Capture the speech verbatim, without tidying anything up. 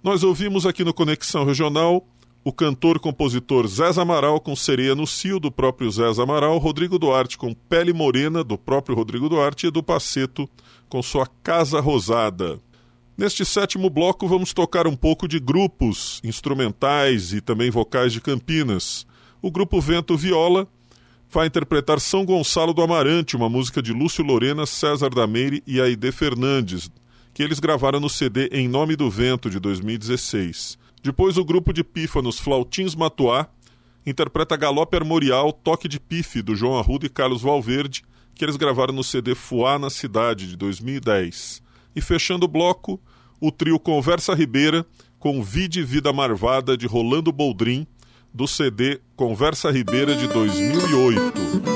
Nós ouvimos aqui no Conexão Regional o cantor-compositor Zés Amaral com Sereia no Cio, do próprio Zés Amaral, Rodrigo Duarte com Pele Morena, do próprio Rodrigo Duarte, e Edu Passeto com sua Casa Rosada. Neste sétimo bloco vamos tocar um pouco de grupos instrumentais e também vocais de Campinas. O grupo Vento Viola vai interpretar São Gonçalo do Amarante, uma música de Lúcio Lorena, César da Meire e Aide Fernandes, que eles gravaram no C D Em Nome do Vento, de dois mil e dezesseis. Depois o grupo de pífanos Flautins Matuá interpreta Galope Armorial, Toque de Pife, do João Arruda e Carlos Valverde, que eles gravaram no C D Fuá na Cidade, de dois mil e dez. E fechando o bloco, o trio Conversa Ribeira, com Vide Vida Marvada, de Rolando Boldrin, do C D Conversa Ribeira, de dois mil e oito.